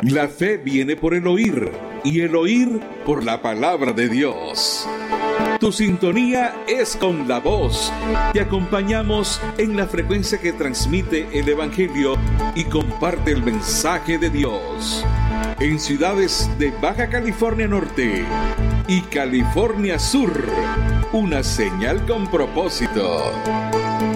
La fe viene por el oír, y el oír por la palabra de Dios. Tu sintonía es con la voz. Te acompañamos en la frecuencia que transmite el Evangelio y comparte el mensaje de Dios. En ciudades de Baja California Norte y California Sur, una señal con propósito.